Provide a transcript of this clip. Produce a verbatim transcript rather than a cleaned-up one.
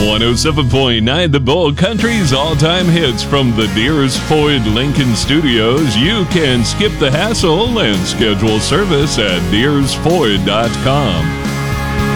one oh seven point nine The Bull Country's all-time hits from the Deers Foyd Lincoln Studios. You can skip the hassle and schedule service at deers foyd dot com.